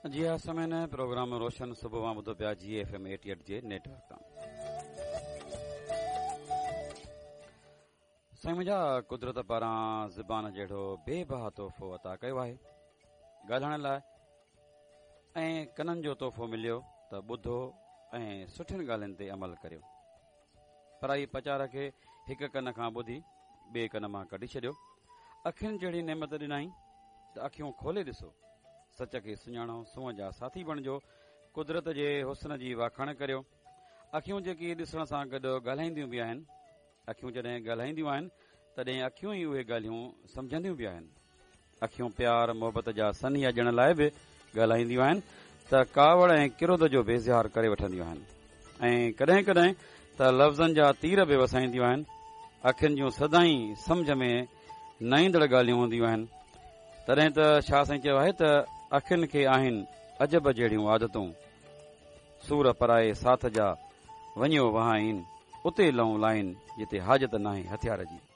जी हाँ, समय ने प्रोग्राम रोशन सुबह मां ॿुधो पिया GFM 88 जे नेटवर्क तां। साईं मुंहिंजा कुदरत पारां ज़बान जहिड़ो बेबहा तोहफ़ो अता कयो आहे ॻाल्हाइण लाइ, ऐं कननि जो तोहफ़ो मिलियो त ॿुधो ऐं सुठियुनि ॻाल्हियुनि ते अमल करियो। पराई पचार खे हिक कन खां ॿुधी ॿिए कन मां कढी छॾियो। अखियुनि जहिड़ी नेमत ॾिनाई त अखियूं खोले ॾिसो, सच खे सुञाणो, सूंहं जा साथी बणिजो, कुदरत जे हुस्न जी वाखाण करियो। अखियूं जेकी ॾिसण सां गॾु ॻाल्हाईंदियूं बि आहिनि, अखियूं जॾहिं ॻाल्हाईंदियूं आहिनि तॾहिं अखियूं ई उहे ॻाल्हियूं सम्झंदियूं बि आहिनि। अखियूं प्यार मोहबत जा सनिया ॼण लाइ बि ॻाल्हाईंदियूं आहिनि त कावड़ ऐं किरोध जो बेज़िहार करे वठंदियूं आहिनि, ऐं कॾहिं कॾहिं त लफ़्ज़नि जा तीर बि वसाईंदियूं आहिनि। अखियुनि जूं सदाई सम्झ में न ईंदड़ ॻाल्हियूं हूंदियूं आहिनि। तॾहिं त छा साईं चयो आहे त अखियुनि खे आहिनि अजब जहिड़ियूं आदतूं, सूर पराए साथ जा वञो वहां आहिनि, उते लऊं लाइन जिते हाजत नाहे हथियार जी।